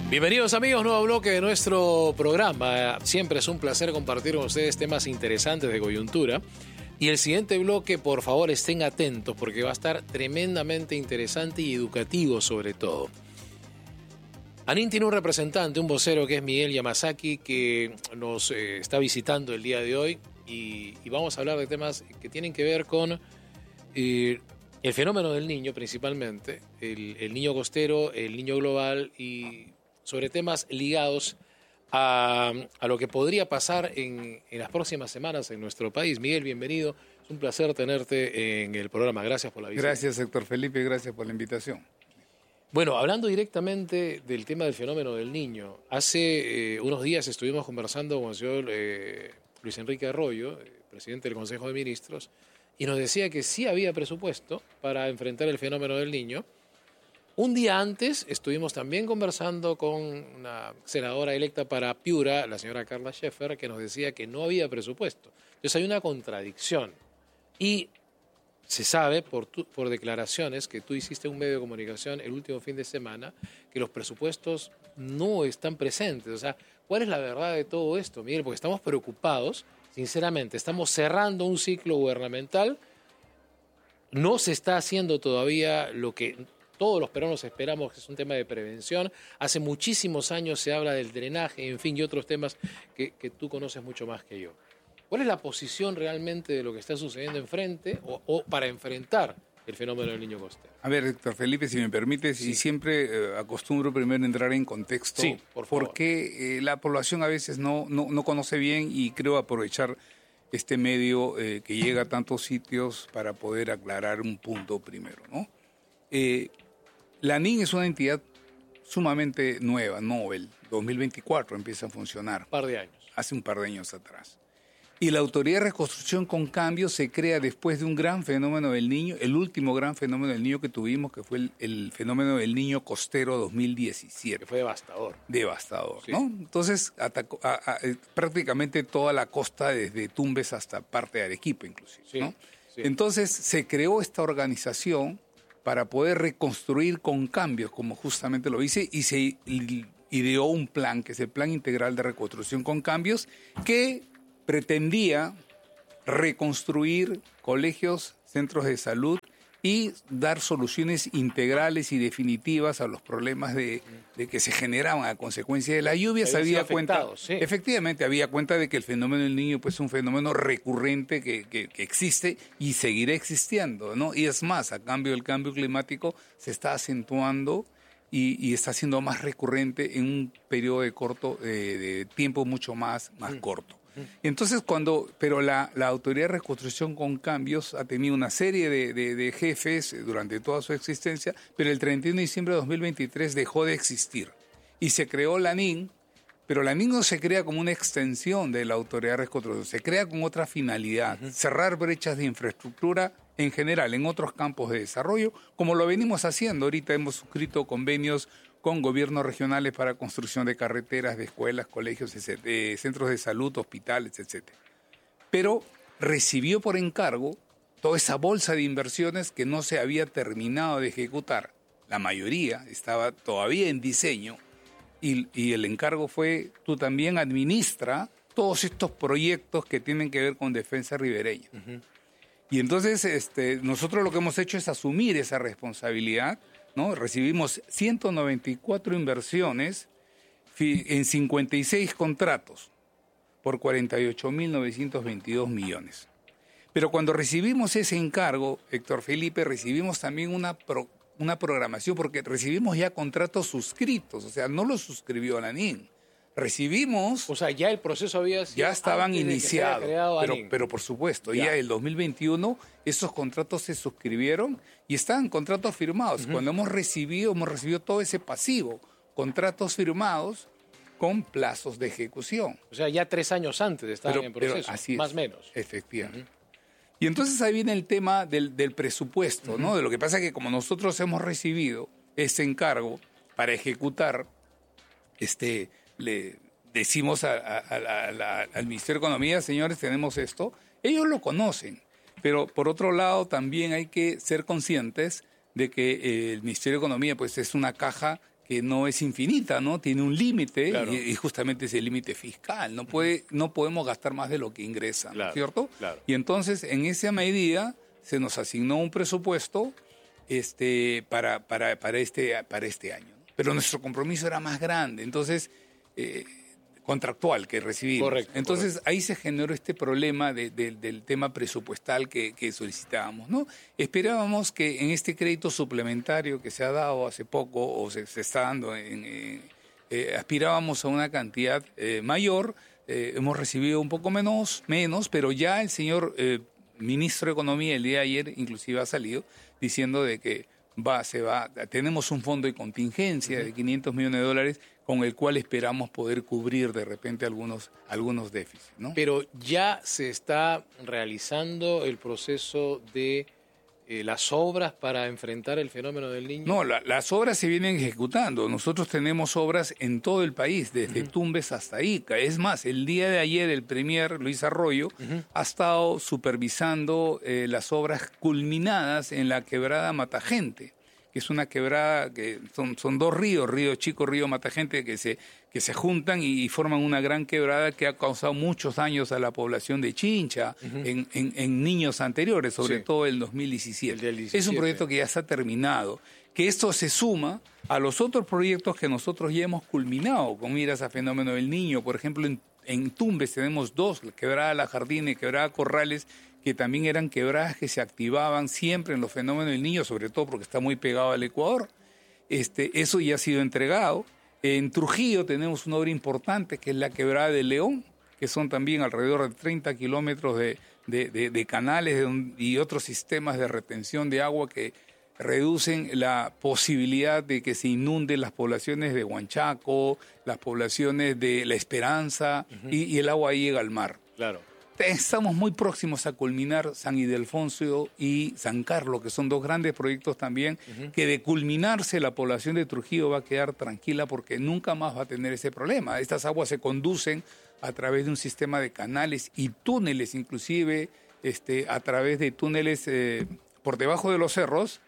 Bienvenidos amigos, nuevo bloque de nuestro programa. Siempre es un placer compartir con ustedes temas interesantes de coyuntura. Y el siguiente bloque, por favor, estén atentos porque va a estar tremendamente interesante y educativo sobre todo. ANIN tiene un representante, un vocero que es Miguel Yamasaki, que nos está visitando el día de hoy y vamos a hablar de temas que tienen que ver con el fenómeno del niño principalmente, el niño costero, el niño global y sobre temas ligados a lo que podría pasar en las próximas semanas en nuestro país. Miguel, bienvenido. Es un placer tenerte en el programa. Gracias por la visita. Gracias, Héctor Felipe. Gracias por la invitación. Bueno, hablando directamente del tema del fenómeno del niño, hace unos días estuvimos conversando con el señor Luis Enrique Arroyo, presidente del Consejo de Ministros, y nos decía que sí había presupuesto para enfrentar el fenómeno del niño. Un día antes estuvimos también conversando con una senadora electa para Piura, la señora Carla Scheffer, que nos decía que no había presupuesto. Entonces hay una contradicción. Y se sabe por declaraciones que tú hiciste en un medio de comunicación el último fin de semana que los presupuestos no están presentes. O sea, ¿cuál es la verdad de todo esto, Miguel? Porque estamos preocupados, sinceramente. Estamos cerrando un ciclo gubernamental. No se está haciendo todavía lo que todos los peruanos esperamos, que es un tema de prevención. Hace muchísimos años se habla del drenaje, en fin, y otros temas que tú conoces mucho más que yo. ¿Cuál es la posición realmente de lo que está sucediendo enfrente o para enfrentar el fenómeno del niño costero? A ver, Héctor Felipe, si me permites, sí. Y siempre acostumbro primero entrar en contexto, sí, por favor. Porque la población a veces no conoce bien y creo aprovechar este medio que llega a tantos sitios para poder aclarar un punto primero, ¿no? La ANIN es una entidad sumamente nueva, novel. 2024 empieza a funcionar. Un par de años. Hace un par de años atrás. Y la Autoridad de Reconstrucción con Cambio se crea después de un gran fenómeno del niño, el último gran fenómeno del niño que tuvimos, que fue el fenómeno del niño costero 2017. Que fue devastador. Devastador, sí. ¿no? Entonces atacó prácticamente toda la costa, desde Tumbes hasta parte de Arequipa, inclusive, sí, ¿no? Sí. Entonces se creó esta organización para poder reconstruir con cambios, como justamente lo hice, y se ideó un plan, que es el Plan Integral de Reconstrucción con Cambios, que pretendía reconstruir colegios, centros de salud y dar soluciones integrales y definitivas a los problemas de que se generaban a consecuencia de la lluvia. Se había cuenta, sí. Efectivamente, había cuenta de que el fenómeno del niño pues, es un fenómeno recurrente que existe y seguirá existiendo, ¿no? Y es más, a cambio del cambio climático se está acentuando y está siendo más recurrente en un periodo de tiempo mucho más corto. Entonces, pero la Autoridad de Reconstrucción con Cambios ha tenido una serie de jefes durante toda su existencia, pero el 31 de diciembre de 2023 dejó de existir y se creó la ANIN, pero la ANIN no se crea como una extensión de la Autoridad de Reconstrucción, se crea con otra finalidad, cerrar brechas de infraestructura en general en otros campos de desarrollo, como lo venimos haciendo. Ahorita hemos suscrito convenios con gobiernos regionales para construcción de carreteras, de escuelas, colegios, centros de salud, hospitales, etc. Pero recibió por encargo toda esa bolsa de inversiones que no se había terminado de ejecutar. La mayoría estaba todavía en diseño y el encargo fue: tú también administra todos estos proyectos que tienen que ver con defensa ribereña. Y entonces nosotros lo que hemos hecho es asumir esa responsabilidad, ¿no? Recibimos 194 inversiones en 56 contratos por 48.922 millones. Pero cuando recibimos ese encargo, Héctor Felipe, recibimos también una programación, porque recibimos ya contratos suscritos, o sea, no los suscribió la ANIN. Recibimos... O sea, ya el proceso había sido... Ya estaban iniciados, ANIN. pero por supuesto, ya el 2021 esos contratos se suscribieron y estaban contratos firmados. Cuando hemos recibido todo ese pasivo, contratos firmados con plazos de ejecución. O sea, ya 3 años antes estaban en proceso, así es, más o menos. Efectivamente. Y entonces ahí viene el tema del presupuesto, ¿no? De lo que pasa es que como nosotros hemos recibido ese encargo para ejecutar, le decimos al Ministerio de Economía: señores, tenemos esto. Ellos lo conocen, pero por otro lado también hay que ser conscientes de que el Ministerio de Economía pues es una caja que no es infinita, ¿no? Tiene un límite, Claro. y justamente es el límite fiscal. No podemos gastar más de lo que ingresa, ¿no es Claro, cierto? claro. Y entonces, en esa medida, se nos asignó un presupuesto para este año, ¿no? Pero nuestro compromiso era más grande, entonces, contractual que recibimos. Correcto, Entonces, correcto. ahí se generó este problema del tema presupuestal que solicitábamos, ¿no? Esperábamos que en este crédito suplementario que se ha dado hace poco, o se está dando, aspirábamos a una cantidad mayor. Hemos recibido un poco menos, pero ya el señor ministro de Economía el día de ayer inclusive ha salido diciendo de que tenemos un fondo de contingencia de $500 millones con el cual esperamos poder cubrir de repente algunos déficits, ¿no? Pero ya se está realizando el proceso de las obras para enfrentar el fenómeno del Niño. No, las obras se vienen ejecutando. Nosotros tenemos obras en todo el país, desde Tumbes hasta Ica. Es más, el día de ayer el premier Luis Arroyo ha estado supervisando las obras culminadas en la quebrada Matagente, que es una quebrada que son dos ríos, Río Chico, Río Matagente, que se juntan y forman una gran quebrada que ha causado muchos daños a la población de Chincha en niños anteriores, sobre todo el 2017. El del 17. Es un proyecto que ya está terminado, que esto se suma a los otros proyectos que nosotros ya hemos culminado con miras a fenómeno del Niño. Por ejemplo, en Tumbes tenemos dos, quebrada La Jardina y quebrada Corrales, que también eran quebradas que se activaban siempre en los fenómenos del Niño, sobre todo porque está muy pegado al Ecuador. Eso ya ha sido entregado. En Trujillo tenemos una obra importante que es la quebrada de León, que son también alrededor de 30 kilómetros de canales y otros sistemas de retención de agua que reducen la posibilidad de que se inunden las poblaciones de Huanchaco, las poblaciones de La Esperanza, y el agua ahí llega al mar. Claro. Estamos muy próximos a culminar San Ildefonso y San Carlos, que son dos grandes proyectos también, que de culminarse la población de Trujillo va a quedar tranquila porque nunca más va a tener ese problema. Estas aguas se conducen a través de un sistema de canales y túneles, inclusive a través de túneles por debajo de los cerros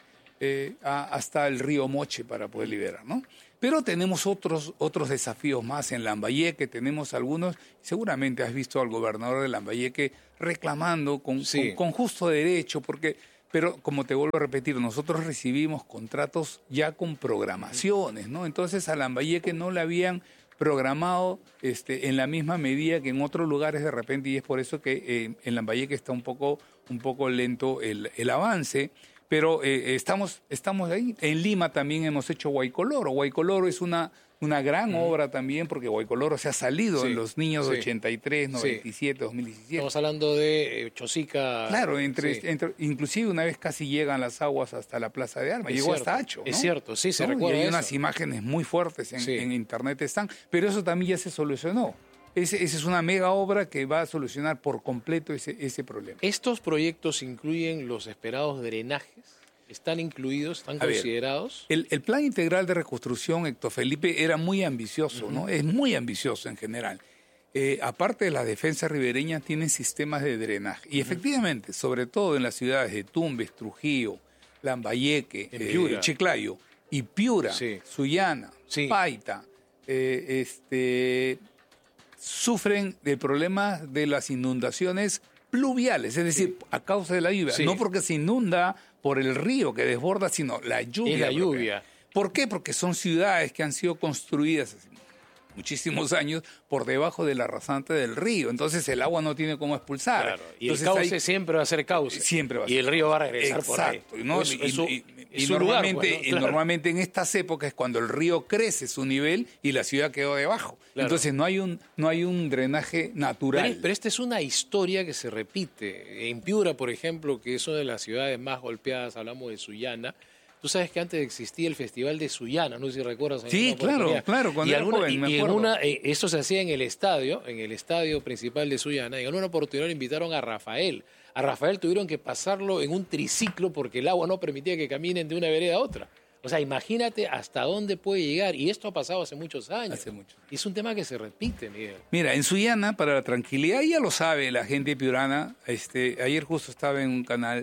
hasta el río Moche para poder liberar, ¿no? Pero tenemos otros desafíos más. En Lambayeque tenemos algunos. Seguramente has visto al gobernador de Lambayeque reclamando con justo derecho, pero como te vuelvo a repetir, nosotros recibimos contratos ya con programaciones, ¿no? Entonces a Lambayeque no le habían programado en la misma medida que en otros lugares de repente, y es por eso que en Lambayeque está un poco lento el avance. Pero estamos ahí. En Lima también hemos hecho Guaycoloro. Guaycoloro es una gran obra también, porque Guaycoloro se ha salido en los niños de 83, 97, 2017. Estamos hablando de Chosica. Claro, inclusive una vez casi llegan las aguas hasta la Plaza de Armas. Llegó hasta Hacho, ¿no? Es cierto, sí, se ¿no? recuerda Y hay eso. unas imágenes muy fuertes en internet están, pero eso también ya se solucionó. Esa es una mega obra que va a solucionar por completo ese problema. ¿Estos proyectos incluyen los esperados drenajes? ¿Están incluidos, están considerados? El plan integral de reconstrucción, Héctor Felipe, era muy ambicioso, ¿no? Es muy ambicioso en general. Aparte de las defensas ribereñas, tienen sistemas de drenaje. Y efectivamente, sobre todo en las ciudades de Tumbes, Trujillo, Lambayeque, Chiclayo y Piura, Sullana, Paita, sufren del problema de las inundaciones pluviales, es decir, a causa de la lluvia. No porque se inunda por el río que desborda, sino la lluvia. Es la lluvia. ¿Por qué? Porque son ciudades que han sido construidas hace muchísimos años por debajo de la rasante del río. Entonces el agua no tiene cómo expulsar. Claro. Y entonces, el cauce siempre va a ser cauce. Siempre va a ser. Y el río va a regresar por ahí. Exacto. ¿No? Y normalmente en estas épocas es cuando el río crece su nivel y la ciudad quedó debajo. Claro. Entonces no hay un drenaje natural. Pero esta es una historia que se repite. En Piura, por ejemplo, que es una de las ciudades más golpeadas, hablamos de Sullana. Tú sabes que antes existía el Festival de Sullana, no sé si recuerdas. Sí, claro, cuando era joven, me acuerdo. Eso se hacía en el estadio principal de Sullana, y en una oportunidad invitaron a Rafael. A Rafael tuvieron que pasarlo en un triciclo porque el agua no permitía que caminen de una vereda a otra. O sea, imagínate hasta dónde puede llegar. Y esto ha pasado hace muchos años. Y es un tema que se repite, Miguel. Mira, en Sullana, para la tranquilidad, ya lo sabe la gente piurana. Ayer justo estaba en un canal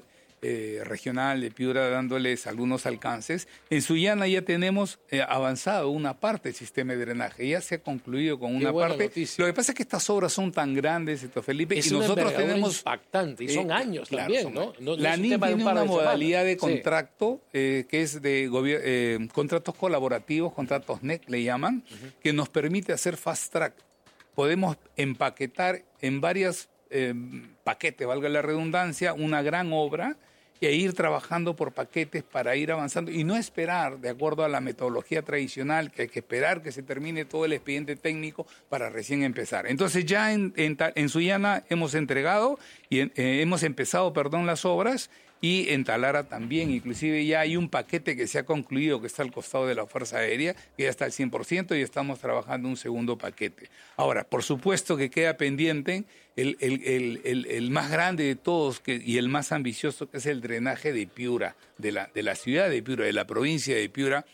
regional de Piura dándoles algunos alcances. En Sullana ya tenemos avanzado una parte del sistema de drenaje, ya se ha concluido con una parte. Noticia. Lo que pasa es que estas obras son tan grandes, Héctor Felipe, es y nosotros tenemos... impactante, y son años claro, también, ¿no? La NIN tiene una modalidad de contrato que es de contratos colaborativos, contratos NEC le llaman, que nos permite hacer fast track. Podemos empaquetar en varios paquetes, valga la redundancia, una gran obra e ir trabajando por paquetes para ir avanzando y no esperar, de acuerdo a la metodología tradicional, que hay que esperar que se termine todo el expediente técnico para recién empezar. Entonces ya en Sullana hemos entregado y hemos empezado, las obras, y en Talara también, inclusive ya hay un paquete que se ha concluido, que está al costado de la Fuerza Aérea, que ya está al 100% y estamos trabajando un segundo paquete. Ahora, por supuesto que queda pendiente el más grande de todos y el más ambicioso, que es el drenaje de Piura, de la ciudad de Piura, de la provincia de Piura.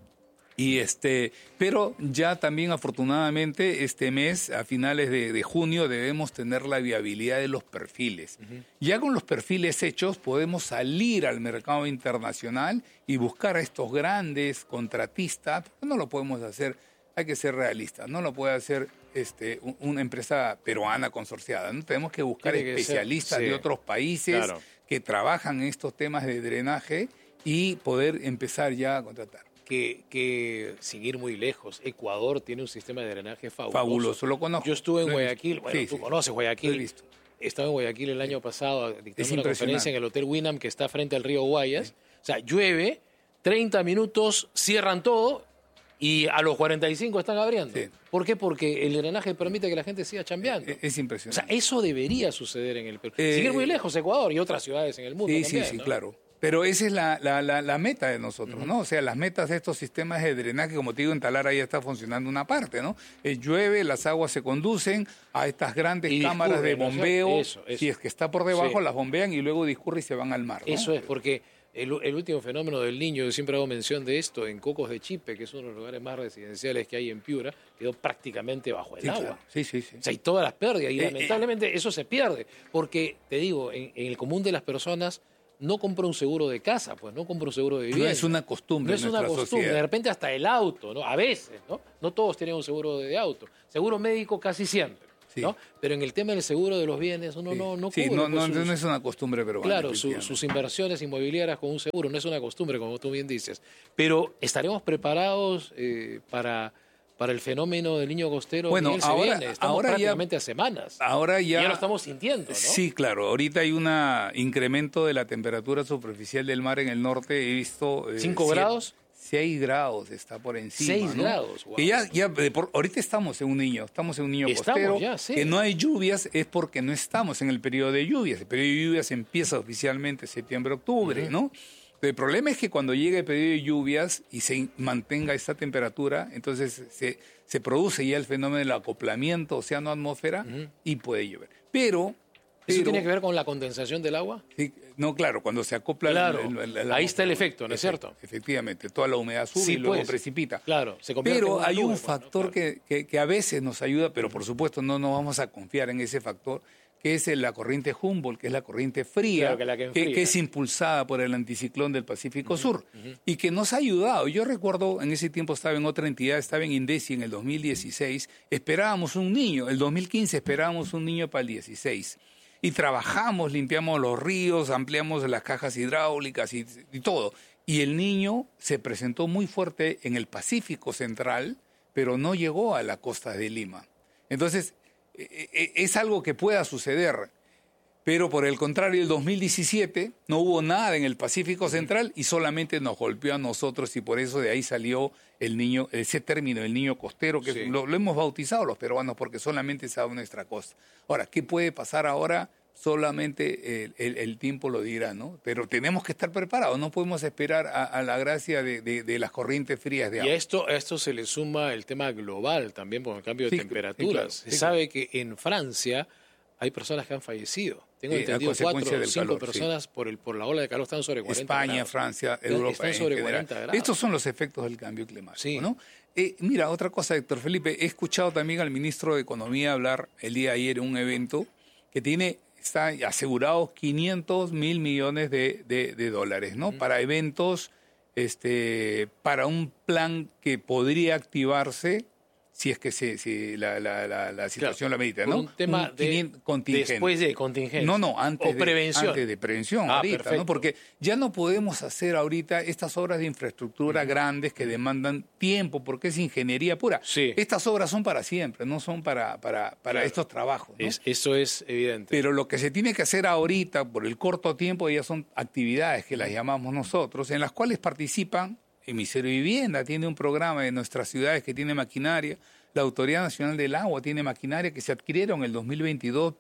Pero ya también afortunadamente este mes, a finales de junio, debemos tener la viabilidad de los perfiles. Ya con los perfiles hechos podemos salir al mercado internacional y buscar a estos grandes contratistas. No lo podemos hacer, hay que ser realistas, no lo puede hacer una empresa peruana consorciada, ¿no? Tenemos que buscar especialistas de otros países que trabajan en estos temas de drenaje y poder empezar ya a contratar. Que sin ir muy lejos, Ecuador tiene un sistema de drenaje fabuloso. Fabuloso, lo conozco. Yo estuve en Guayaquil, tú conoces Guayaquil. Lo he visto. Estaba en Guayaquil el año pasado dictando una conferencia en el Hotel Winam que está frente al río Guayas. O sea, llueve, 30 minutos, cierran todo y a los 45 están abriendo. Sí. ¿Por qué? Porque el drenaje permite que la gente siga chambeando. Es impresionante. O sea, eso debería suceder en el Perú. Sin ir muy lejos, Ecuador y otras ciudades en el mundo también. Sí, ¿no? claro. Pero esa es la meta de nosotros, ¿no? O sea, las metas de estos sistemas de drenaje, como te digo, en Talara ya está funcionando una parte, ¿no? Llueve, las aguas se conducen a estas grandes cámaras de bombeo. Eso. Si es que está por debajo, las bombean y luego discurre y se van al mar, ¿no? Eso es, porque el último fenómeno del Niño, yo siempre hago mención de esto, en Cocos de Chipe, que es uno de los lugares más residenciales que hay en Piura, quedó prácticamente bajo el agua. Claro. Sí. O sea, y todas las pérdidas, y lamentablemente eso se pierde, porque, te digo, en el común de las personas no compra un seguro de casa, pues no compra un seguro de vivienda. No es una costumbre. No es una costumbre. Sociedad. De repente hasta el auto, ¿no? A veces, ¿no? No todos tienen un seguro de auto. Seguro médico casi siempre, ¿no? Pero en el tema del seguro de los bienes uno no cubre. Sí, no es una costumbre peruana. Claro, sus inversiones inmobiliarias con un seguro no es una costumbre, como tú bien dices. Pero ¿estaremos preparados para el fenómeno del niño costero? Bueno, estamos prácticamente a semanas. Ahora ya lo estamos sintiendo, ¿no? Sí, claro. Ahorita hay un incremento de la temperatura superficial del mar en el norte. He visto... ¿5 grados? 6 grados está por encima. 6 grados, wow. Que ahorita estamos en un niño costero. Que no hay lluvias es porque no estamos en el periodo de lluvias. El periodo de lluvias empieza oficialmente septiembre-octubre, ¿no? El problema es que cuando llegue el periodo de lluvias y se mantenga esta temperatura, entonces se produce ya el fenómeno del acoplamiento océano-atmósfera y puede llover. Pero ¿eso tiene que ver con la condensación del agua? Sí, no, claro, cuando se acopla... Claro, ahí está el efecto, ¿no es cierto? Efectivamente, toda la humedad sube y luego precipita. Claro, se convierte pero en una hay nube, un factor que a veces nos ayuda, pero por supuesto no nos vamos a confiar en ese factor, que es la corriente Humboldt, que es la corriente fría, que es impulsada por el anticiclón del Pacífico Sur, y que nos ha ayudado. Yo recuerdo, en ese tiempo estaba en otra entidad, estaba en INDECI en el 2016, esperábamos un niño, el 2015 esperábamos un niño para el 16, y trabajamos, limpiamos los ríos, ampliamos las cajas hidráulicas y todo, y el niño se presentó muy fuerte en el Pacífico Central, pero no llegó a la costa de Lima. Entonces, es algo que pueda suceder, pero por el contrario, el 2017 no hubo nada en el Pacífico Central y solamente nos golpeó a nosotros y por eso de ahí salió el niño, ese término, el niño costero, que lo hemos bautizado los peruanos porque solamente se da en nuestra costa. Ahora, ¿qué puede pasar ahora? Solamente el tiempo lo dirá, ¿no? Pero tenemos que estar preparados, no podemos esperar a la gracia de las corrientes frías de agua. Y a esto se le suma el tema global también por el cambio de temperaturas. Se sabe que en Francia hay personas que han fallecido. Tengo entendido 4 o 5 personas por la ola de calor están sobre 40 España, grados. Francia, Europa están sobre 40 grados. Estos son los efectos del cambio climático, ¿no? Mira, otra cosa, Héctor Felipe, he escuchado también al ministro de Economía hablar el día de ayer en un evento que tiene están asegurados 500 mil millones de dólares, ¿no? Para eventos, para un plan que podría activarse si es que la situación, claro, la medita, ¿no? Un tema de contingente. Después de contingencia. No, antes de prevención, ahorita, perfecto. ¿no? Porque ya no podemos hacer ahorita estas obras de infraestructura grandes que demandan tiempo, porque es ingeniería pura. Sí. Estas obras son para siempre, no son para claro, estos trabajos, ¿no? Eso es evidente. Pero lo que se tiene que hacer ahorita, por el corto tiempo, ya son actividades que las llamamos nosotros, en las cuales participan. El Ministerio de Vivienda tiene un programa en nuestras ciudades que tiene maquinaria. La Autoridad Nacional del Agua tiene maquinaria que se adquirieron en el 2022,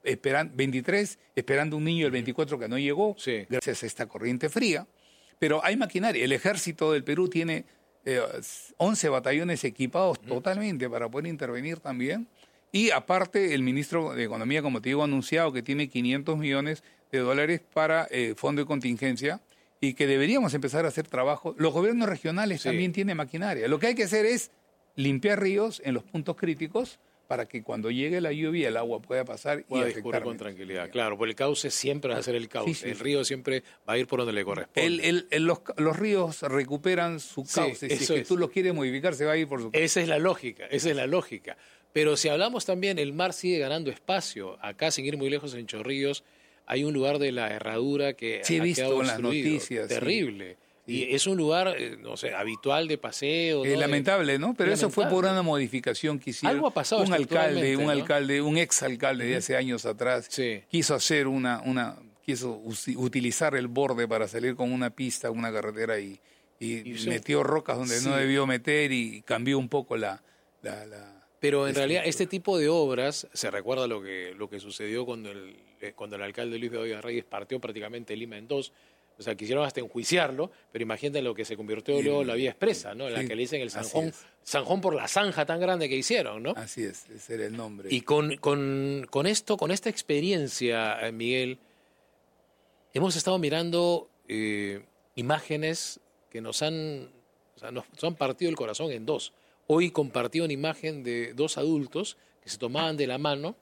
23, esperando un niño el 24 que no llegó, sí, gracias a esta corriente fría. Pero hay maquinaria. El Ejército del Perú tiene 11 batallones equipados totalmente para poder intervenir también. Y aparte, el ministro de Economía, como te digo, ha anunciado que tiene 500 millones de dólares para fondo de contingencia, y que deberíamos empezar a hacer trabajo. Los gobiernos regionales también tienen maquinaria. Lo que hay que hacer es limpiar ríos en los puntos críticos para que cuando llegue la lluvia el agua pueda pasar y discurrir con tranquilidad. Claro, porque el cauce siempre va a ser el cauce. Sí. El río siempre va a ir por donde le corresponde. Los ríos recuperan su cauce. Si es que tú los quieres modificar, se va a ir por su cauce. Esa es la lógica. Pero si hablamos también, el mar sigue ganando espacio. Acá, sin ir muy lejos, en Chorrillos, hay un lugar de la Herradura que ha quedado en las noticias. Terrible. Sí. Y es un lugar, no sé, habitual de paseo. ¿No? Lamentable, ¿no? Pero eso fue por una modificación que hicieron. Algo ha pasado un exalcalde de hace años atrás quiso hacer quiso utilizar el borde para salir con una pista, una carretera y metió rocas donde no debió meter y cambió un poco Pero en realidad este tipo de obras, se recuerda lo que sucedió cuando el alcalde Luis Bedoya Reyes partió prácticamente Lima en dos. O sea, quisieron hasta enjuiciarlo, pero imagínate lo que se convirtió luego la vía expresa, ¿no? En la que le dicen el Sanjón, Sanjón por la zanja tan grande que hicieron, ¿no? Así es, ese era el nombre. Y con esta experiencia, Miguel, hemos estado mirando imágenes que nos han partido el corazón en dos. Hoy compartí una imagen de dos adultos que se tomaban de la mano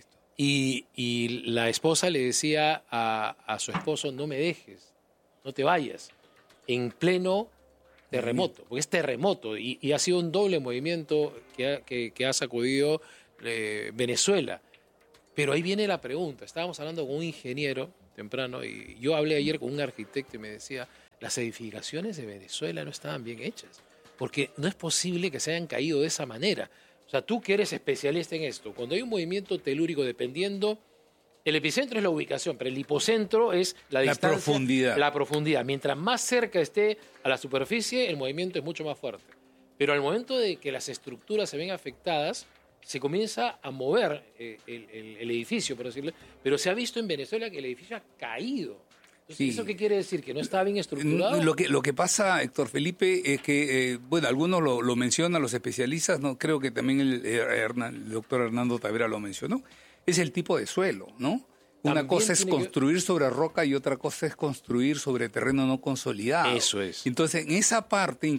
y la esposa le decía a su esposo, no me dejes, no te vayas, en pleno terremoto, porque es terremoto y ha sido un doble movimiento que ha sacudido Venezuela. Pero ahí viene la pregunta, estábamos hablando con un ingeniero temprano y yo hablé ayer con un arquitecto y me decía, las edificaciones de Venezuela no estaban bien hechas. Porque no es posible que se hayan caído de esa manera. O sea, tú que eres especialista en esto, cuando hay un movimiento telúrico dependiendo, el epicentro es la ubicación, pero el hipocentro es la distancia. La profundidad. Mientras más cerca esté a la superficie, el movimiento es mucho más fuerte. Pero al momento de que las estructuras se ven afectadas, se comienza a mover el edificio, por decirlo. Pero se ha visto en Venezuela que el edificio ha caído. Entonces, ¿eso qué quiere decir? ¿Que no está bien estructurado? Lo que pasa, Héctor Felipe, es que, algunos lo mencionan, los especialistas, no creo que también el doctor Hernando Tavera lo mencionó, es el tipo de suelo, ¿no? Una cosa es construir sobre roca y otra cosa es construir sobre terreno no consolidado. Eso es. Entonces, en esa parte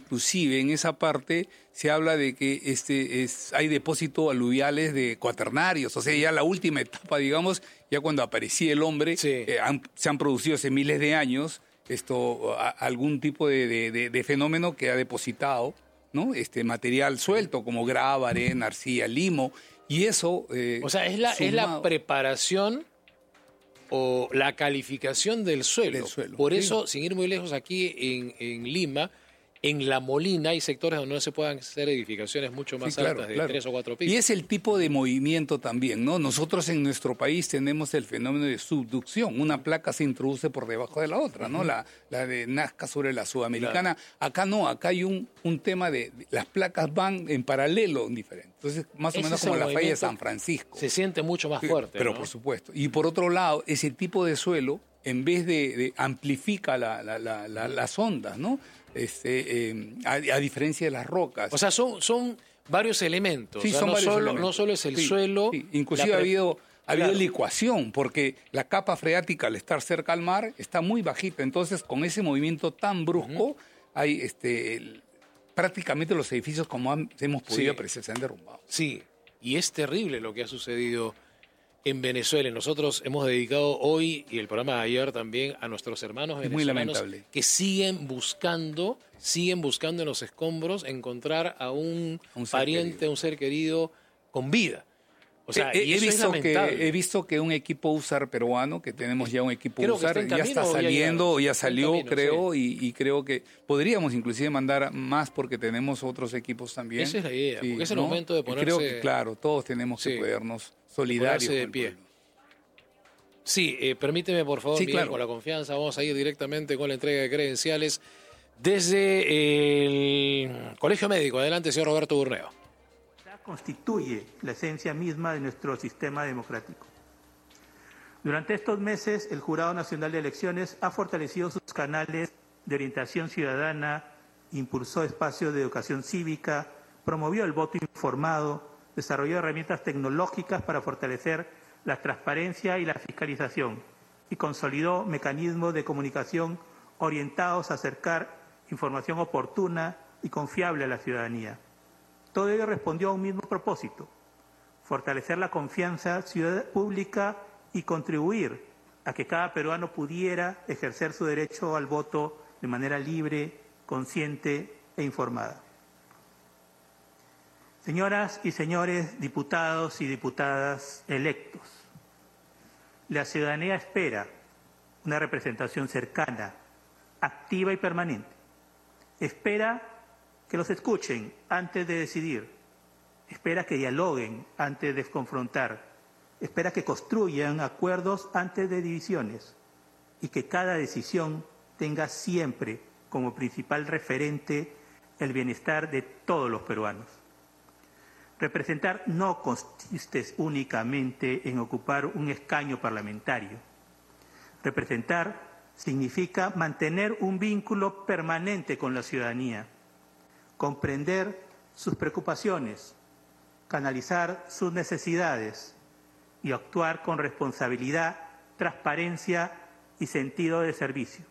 se habla de que hay depósitos aluviales de cuaternarios, o sea, ya la última etapa, digamos, ya cuando aparecía el hombre, se han producido hace miles de años algún tipo de fenómeno que ha depositado, ¿no? Material suelto como grava, arena, arcilla, limo, y eso... o sea, es la preparación o la calificación del suelo. Por eso, sin ir muy lejos, aquí en Lima, en La Molina hay sectores donde no se puedan hacer edificaciones mucho más altas de 3 o 4 pisos. Y es el tipo de movimiento también, ¿no? Nosotros en nuestro país tenemos el fenómeno de subducción. Una placa se introduce por debajo de la otra, ¿no? La de Nazca sobre la sudamericana. Claro. Acá no, acá hay un tema de... Las placas van en paralelo diferente. Entonces, más o menos como la falla de San Francisco. Se siente mucho más fuerte, pero, ¿no? Por supuesto. Y por otro lado, ese tipo de suelo, en vez de amplifica las ondas, ¿no? A diferencia de las rocas. O sea, son varios elementos. Sí, o sea, son varios elementos. No solo es el suelo. Sí. Inclusive ha habido licuación, porque la capa freática al estar cerca al mar está muy bajita. Entonces, con ese movimiento tan brusco, hay prácticamente los edificios, como hemos podido apreciar, se han derrumbado. Sí, y es terrible lo que ha sucedido. en Venezuela. Nosotros hemos dedicado hoy y el programa de ayer también a nuestros hermanos venezolanos que siguen buscando en los escombros encontrar a un pariente, a un ser querido con vida. O sea, he visto que un equipo USAR peruano, que tenemos ya un equipo USAR, ya está saliendo, ya salió, creo, sí. y creo que podríamos inclusive mandar más porque tenemos otros equipos también. Esa es la idea, porque es el momento de ponerse... Creo que, claro, todos tenemos que ponernos solidarios de pie. Sí, permíteme, por favor, Miguel, con la confianza, vamos a ir directamente con la entrega de credenciales desde el Colegio Médico. Adelante, señor Roberto Burneo. Constituye la esencia misma de nuestro sistema democrático. Durante estos meses, el Jurado Nacional de Elecciones ha fortalecido sus canales de orientación ciudadana, impulsó espacios de educación cívica, promovió el voto informado, desarrolló herramientas tecnológicas para fortalecer la transparencia y la fiscalización y consolidó mecanismos de comunicación orientados a acercar información oportuna y confiable a la ciudadanía. Todo ello respondió a un mismo propósito: fortalecer la confianza pública y contribuir a que cada peruano pudiera ejercer su derecho al voto de manera libre, consciente e informada. Señoras y señores diputados y diputadas electos, la ciudadanía espera una representación cercana, activa y permanente. Espera que los escuchen antes de decidir, espera que dialoguen antes de confrontar, espera que construyan acuerdos antes de divisiones y que cada decisión tenga siempre como principal referente el bienestar de todos los peruanos. Representar no consiste únicamente en ocupar un escaño parlamentario. Representar significa mantener un vínculo permanente con la ciudadanía, comprender sus preocupaciones, canalizar sus necesidades y actuar con responsabilidad, transparencia y sentido de servicio.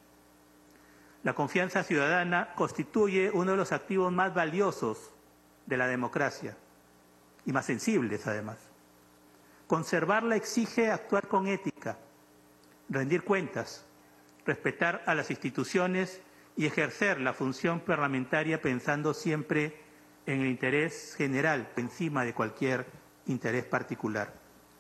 La confianza ciudadana constituye uno de los activos más valiosos de la democracia y más sensibles, además. Conservarla exige actuar con ética, rendir cuentas, respetar a las instituciones y ejercer la función parlamentaria pensando siempre en el interés general por encima de cualquier interés particular.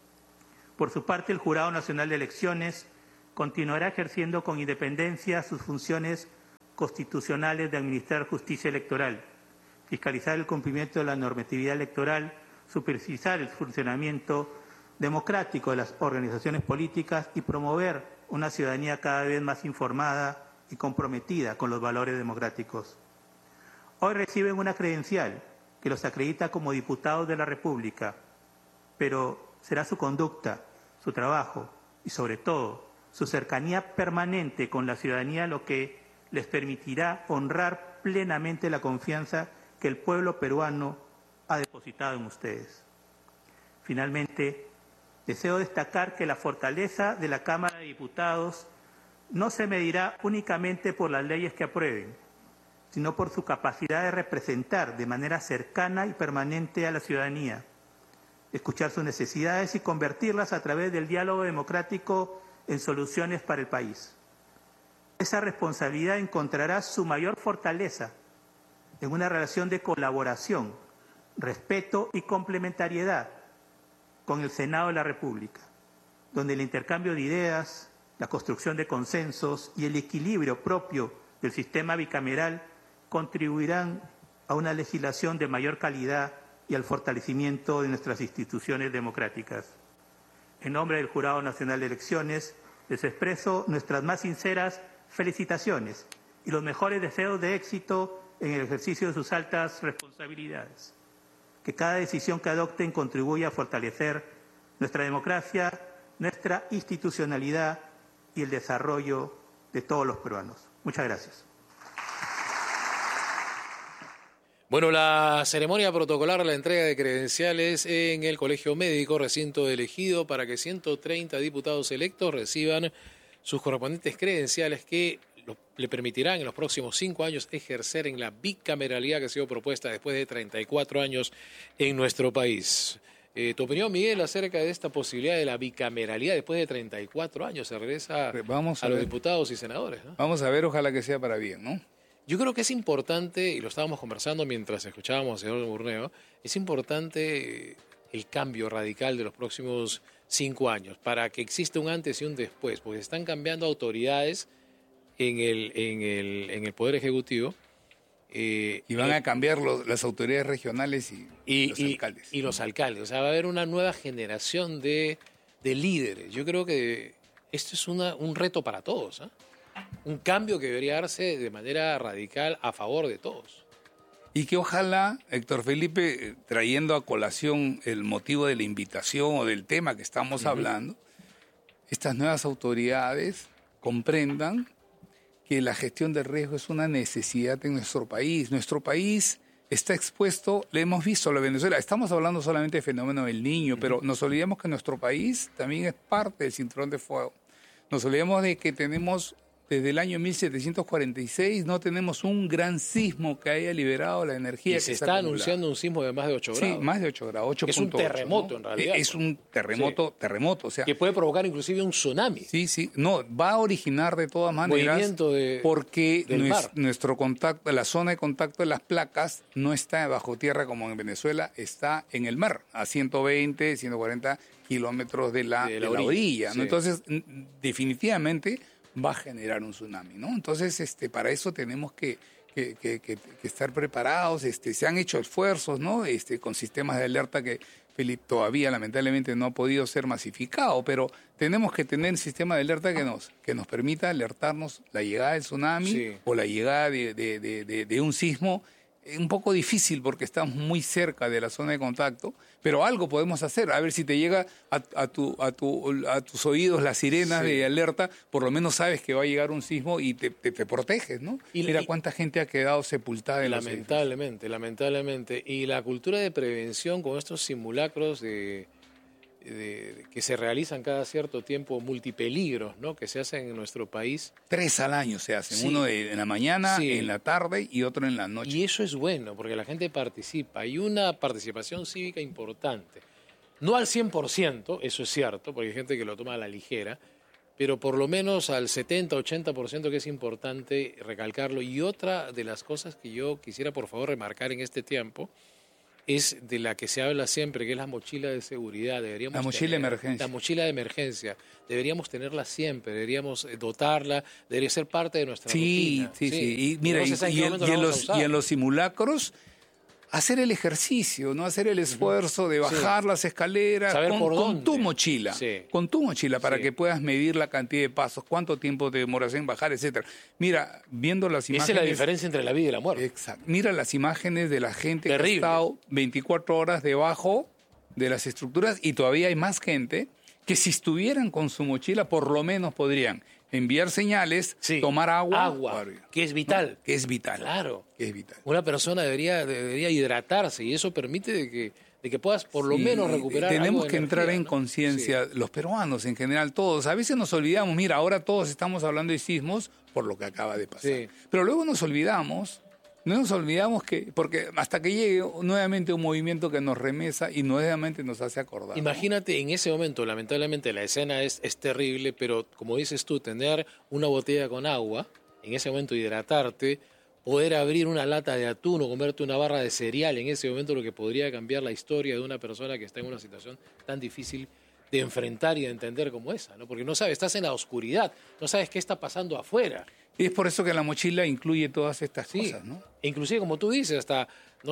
Por su parte, el Jurado Nacional de Elecciones continuará ejerciendo con independencia sus funciones constitucionales de administrar justicia electoral, fiscalizar el cumplimiento de la normatividad electoral, supervisar el funcionamiento democrático de las organizaciones políticas y promover una ciudadanía cada vez más informada y comprometida con los valores democráticos. Hoy reciben una credencial que los acredita como diputados de la República, pero será su conducta, su trabajo y, sobre todo, su cercanía permanente con la ciudadanía lo que les permitirá honrar plenamente la confianza que el pueblo peruano ha depositado en ustedes. Finalmente, deseo destacar que la fortaleza de la Cámara de Diputados no se medirá únicamente por las leyes que aprueben, sino por su capacidad de representar de manera cercana y permanente a la ciudadanía, escuchar sus necesidades y convertirlas a través del diálogo democrático en soluciones para el país. Esa responsabilidad encontrará su mayor fortaleza en una relación de colaboración, respeto y complementariedad con el Senado de la República, donde el intercambio de ideas, la construcción de consensos y el equilibrio propio del sistema bicameral contribuirán a una legislación de mayor calidad y al fortalecimiento de nuestras instituciones democráticas. En nombre del Jurado Nacional de Elecciones, les expreso nuestras más sinceras felicitaciones y los mejores deseos de éxito en el ejercicio de sus altas responsabilidades. Que cada decisión que adopten contribuya a fortalecer nuestra democracia, nuestra institucionalidad y el desarrollo de todos los peruanos. Muchas gracias. Bueno, la ceremonia protocolar, la entrega de credenciales en el Colegio Médico, recinto elegido para que 130 diputados electos reciban sus correspondientes credenciales que le permitirán en los próximos 5 años ejercer en la bicameralidad que ha sido propuesta después de 34 años en nuestro país. Tu opinión, Miguel, acerca de esta posibilidad de la bicameralidad después de 34 años, se regresa Vamos a los ver. diputados y senadores, ¿no? Vamos a ver, ojalá que sea para bien, ¿no? Yo creo que es importante, y lo estábamos conversando mientras escuchábamos al señor Burneo, es importante el cambio radical de los próximos 5 años para que exista un antes y un después, porque están cambiando autoridades en el Poder Ejecutivo. Y van a cambiar las autoridades regionales y los alcaldes. Y los alcaldes. O sea, va a haber una nueva generación de líderes. Yo creo que esto es un reto para todos, ¿eh? Un cambio que debería darse de manera radical a favor de todos. Y que ojalá, Héctor Felipe, trayendo a colación el motivo de la invitación o del tema que estamos hablando, estas nuevas autoridades comprendan que la gestión del riesgo es una necesidad en nuestro país. Nuestro país está expuesto, le hemos visto a la Venezuela, estamos hablando solamente del fenómeno del Niño, pero nos olvidamos que nuestro país también es parte del cinturón de fuego. Nos olvidamos de que tenemos, desde el año 1746, no tenemos un gran sismo que haya liberado la energía. Y se está anunciando un sismo de más de 8 grados. Sí, más de 8 grados, 8.8. Es un terremoto, ¿no? En realidad. Es un terremoto, o sea. Que puede provocar inclusive un tsunami. Sí, no, va a originar de todas maneras. Movimiento porque mar. Nuestro contacto, la zona de contacto de las placas no está bajo tierra como en Venezuela, está en el mar, a 120, 140 kilómetros de la orilla, ¿no? Sí. Entonces, definitivamente va a generar un tsunami, ¿no? Entonces, para eso tenemos que estar preparados. Se han hecho esfuerzos, ¿no? Con sistemas de alerta que Felipe todavía lamentablemente no ha podido ser masificado, pero tenemos que tener un sistema de alerta que nos permita alertarnos la llegada del tsunami o la llegada de un sismo. Un poco difícil porque estamos muy cerca de la zona de contacto, pero algo podemos hacer. A ver si te llega a tus oídos las sirenas de alerta, por lo menos sabes que va a llegar un sismo y te proteges, ¿no? Mira cuánta gente ha quedado sepultada en lamentablemente. Y la cultura de prevención con estos simulacros que se realizan cada cierto tiempo, multipeligros, ¿no? Que se hacen en nuestro país. 3 al año se hacen, uno en la mañana, en la tarde y otro en la noche. Y eso es bueno, porque la gente participa. Hay una participación cívica importante. No al 100%, eso es cierto, porque hay gente que lo toma a la ligera, pero por lo menos al 70-80% que es importante recalcarlo. Y otra de las cosas que yo quisiera, por favor, remarcar en este tiempo, es de la que se habla siempre, que es la mochila de seguridad. La mochila de emergencia. La mochila de emergencia. Deberíamos tenerla siempre, deberíamos dotarla, debería ser parte de nuestra rutina. Sí. Y mira, y en los simulacros, hacer el ejercicio, no hacer el esfuerzo de bajar las escaleras con tu mochila, para que puedas medir la cantidad de pasos, cuánto tiempo te demoras en bajar, etcétera. Mira, viendo las imágenes. Esa es la diferencia entre la vida y la muerte. Exacto. Mira las imágenes de la gente que ha estado 24 horas debajo de las estructuras y todavía hay más gente que si estuvieran con su mochila por lo menos podrían enviar señales, tomar agua, que es vital. ¿no? Que es vital. Claro. Que es vital. Una persona debería hidratarse y eso permite de que puedas por lo menos recuperar tenemos algo de que energía, entrar en ¿no? conciencia, los peruanos en general, todos. A veces nos olvidamos, mira, ahora todos estamos hablando de sismos por lo que acaba de pasar. Pero luego nos olvidamos porque hasta que llegue nuevamente un movimiento que nos remesa y nuevamente nos hace acordar. Imagínate, en ese momento, lamentablemente la escena es terrible, pero como dices tú, tener una botella con agua, en ese momento hidratarte, poder abrir una lata de atún o comerte una barra de cereal, en ese momento lo que podría cambiar la historia de una persona que está en una situación tan difícil de enfrentar y de entender como esa, ¿no? Porque no sabes, estás en la oscuridad, no sabes qué está pasando afuera. Y es por eso que la mochila incluye todas estas cosas, ¿no? E inclusive, como tú dices, hasta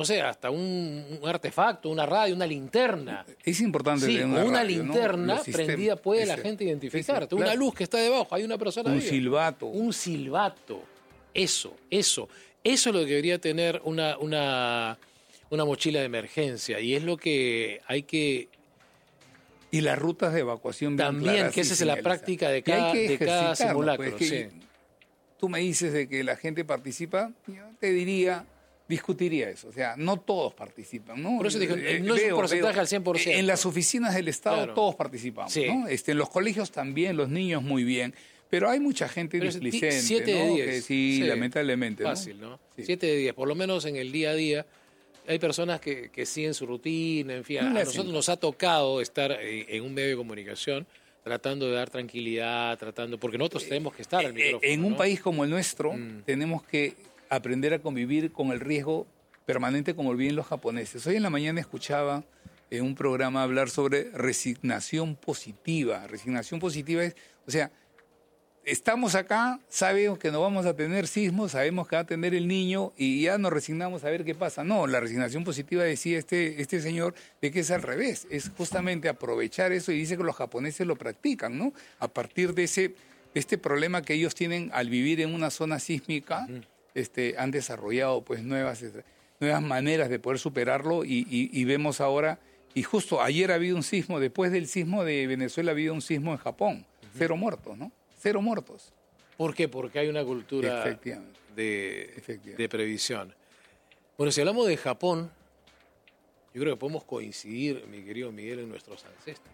un artefacto, una radio, una linterna. Es importante tener una radio, linterna ¿no? prendida puede la gente identificarte. Una luz que está debajo, hay una persona un viva. silbato. Un silbato. Eso es lo que debería tener una mochila de emergencia y es lo que hay que... Y las rutas de evacuación bien también, claras que esa es la práctica de cada simulacro. Pues, tú me dices de que la gente participa, yo te discutiría eso. O sea, no todos participan, ¿no? Por eso dije, no es un porcentaje al 100%. En las oficinas del Estado todos participamos, ¿no? En los colegios también, los niños muy bien. Pero hay mucha gente displicente, 7 de 10. Que lamentablemente. Fácil, ¿no? 7 de 10. Por lo menos en el día a día hay personas que siguen su rutina, en fin. A No le nosotros hacen. nos ha tocado estar en un medio de comunicación tratando de dar tranquilidad, porque nosotros tenemos que estar al micrófono. En un ¿no? país como el nuestro, tenemos que aprender a convivir con el riesgo permanente como lo viven los japoneses. Hoy en la mañana escuchaba en un programa hablar sobre resignación positiva. Resignación positiva es, o sea, estamos acá, sabemos que no vamos a tener sismos, sabemos que va a tener el niño y ya nos resignamos a ver qué pasa. No, la resignación positiva decía este señor de que es al revés, es justamente aprovechar eso y dice que los japoneses lo practican, ¿no? A partir de este problema que ellos tienen al vivir en una zona sísmica, han desarrollado pues nuevas maneras de poder superarlo y vemos ahora, y justo ayer ha habido un sismo, después del sismo de Venezuela ha habido un sismo en Japón, 0 muertos, ¿no? 0 muertos. ¿Por qué? Porque hay una cultura Efectivamente. de previsión. Bueno, si hablamos de Japón, yo creo que podemos coincidir, mi querido Miguel, en nuestros ancestros.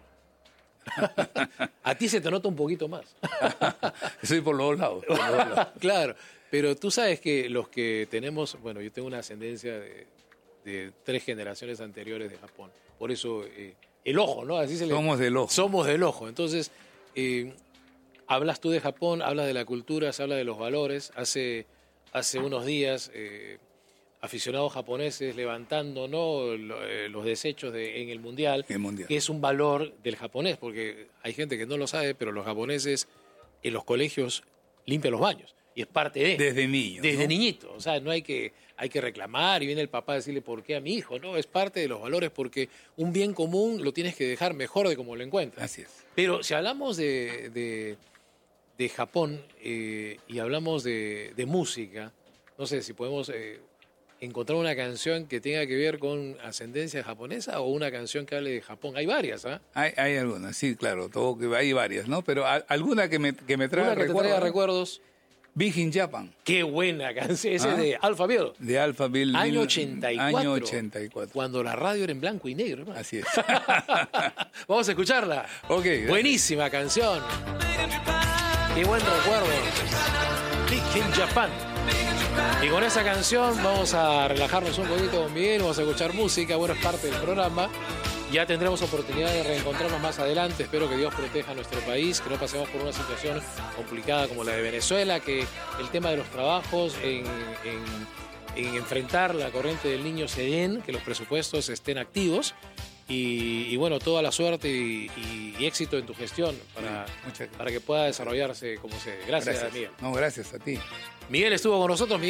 A ti se te nota un poquito más. Soy por los dos lados. Claro, pero tú sabes que los que tenemos, bueno, yo tengo una ascendencia de 3 generaciones anteriores de Japón. Por eso, el ojo, ¿no? Así Somos del ojo. Somos del ojo. Entonces, hablas tú de Japón, hablas de la cultura, se habla de los valores. Hace unos días, aficionados japoneses levantando, ¿no?, los desechos en el mundial, que es un valor del japonés, porque hay gente que no lo sabe, pero los japoneses en los colegios limpian los baños. Y es parte de... Desde niño. Desde ¿no? niñito. O sea, no hay que reclamar y viene el papá a decirle por qué a mi hijo. No, es parte de los valores porque un bien común lo tienes que dejar mejor de como lo encuentras. Así es. Pero si hablamos de Japón y hablamos de música, no sé si podemos encontrar una canción que tenga que ver con ascendencia japonesa o una canción que hable de Japón. Hay varias, ¿ah? Hay algunas, sí, claro. Hay varias, ¿no? Pero alguna que me traiga una que te traiga recuerdos. Big in Japan. Qué buena canción. Ese es de Alphaville. De Alphaville. Año 84. Año 84. Cuando la radio era en blanco y negro, hermano. Así es. Vamos a escucharla. Ok. Buenísima canción. Qué buen recuerdo. Big in Japan. Y con esa canción vamos a relajarnos un poquito con Miguel, vamos a escuchar música, bueno, es parte del programa. Ya tendremos oportunidad de reencontrarnos más adelante. Espero que Dios proteja a nuestro país, que no pasemos por una situación complicada como la de Venezuela, que el tema de los trabajos en enfrentar la corriente del niño se den, que los presupuestos estén activos y bueno, toda la suerte y éxito en tu gestión para que pueda desarrollarse como se debe. Gracias, Miguel. No, gracias a ti. Miguel estuvo con nosotros.